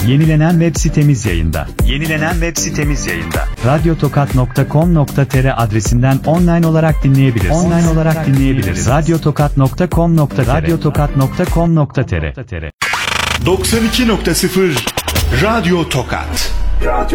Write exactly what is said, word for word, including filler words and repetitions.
Yenilenen web sitemiz yayında. Yenilenen web sitemiz yayında. radyotokat nokta com nokta tr adresinden online olarak dinleyebilirsiniz. Online olarak dinleyebiliriz. radyotokat nokta com nokta tr radyotokat nokta com nokta tr doksan iki nokta sıfır Radyo Tokat. Radyo